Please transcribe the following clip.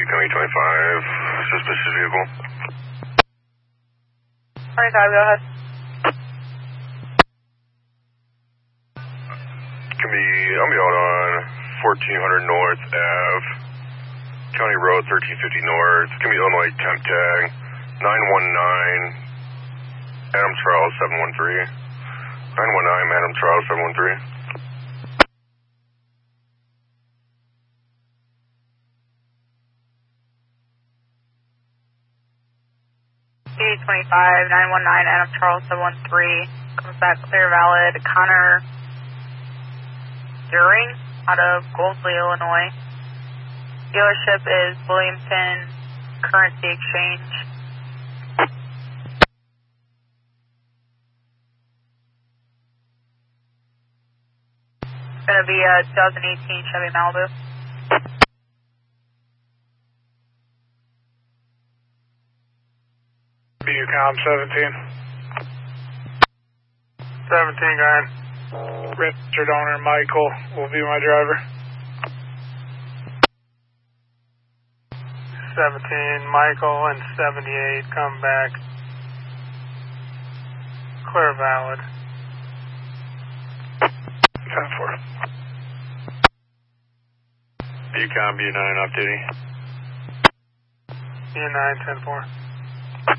County 25, suspicious vehicle. 25, go ahead. I'll be out on 1400 North Ave, County Road 1350 North. It's going to be Illinois temp tag 919 Adams Trial 713. 919 Adams Trial 713. 25, 919 Adam Charles 713, comes back clear valid. Connor During out of Goldsley, Illinois. Dealership is Williamson Currency Exchange. It's going to be a 2018 Chevy Malibu. BUCOM 17. 17, guy. Registered owner Michael will be my driver. 17, Michael and 78 come back. Clear valid. 10-4. BUCOM B9 off duty. B9 10-4.